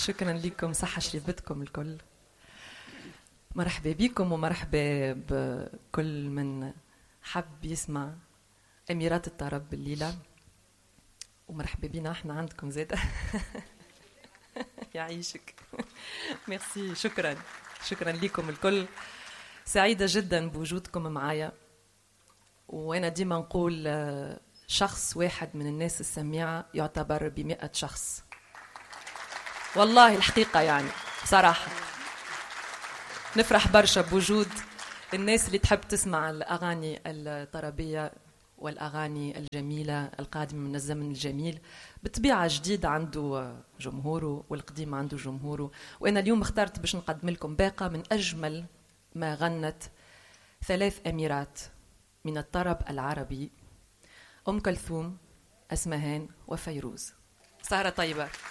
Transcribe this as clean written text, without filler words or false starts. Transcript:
شكرا لكم، صحة شريفتكم الكل. مرحبا بكم ومرحبا بكل من حب يسمع أميرات الطرب الليلة، ومرحبا بينا احنا عندكم زيادة. يعيشك. ميرسي، شكرا لكم الكل. سعيدة جدا بوجودكم معايا، وأنا ديما نقول شخص واحد من الناس السميعة يعتبر ب100 شخص، والله الحقيقة يعني بصراحة. نفرح برشا بوجود الناس اللي تحب تسمع الأغاني الطربية والأغاني الجميلة القادمة من الزمن الجميل. بطبيعة جديد عنده جمهوره والقديم عنده جمهوره، وأنا اليوم اخترت باش نقدم لكم باقة من أجمل ما غنت 3 أميرات من الطرب العربي: أم كلثوم، أسمهان، وفيروز. سهرة طيبة.